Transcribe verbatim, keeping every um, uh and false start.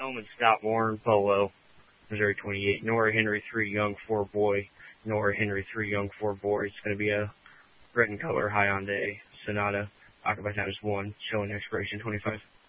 Elman Scott Warren, Polo, Missouri twenty-eight. Nora Henry three Young four Boy. Nora Henry three Young four Boy. It's going to be a red in color Hyundai Sonata, occupied times one, showing expiration twenty-five.